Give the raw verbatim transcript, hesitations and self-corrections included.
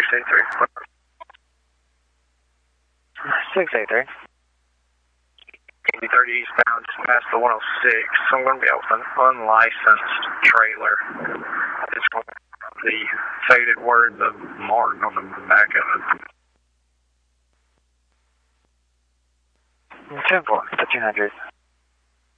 eight three. six eight three. eighty thirty eastbound, just past the one oh six. So I'm going to be off an unlicensed trailer. It's got the faded word, the mark on the back of it. ten four, fifteen hundred.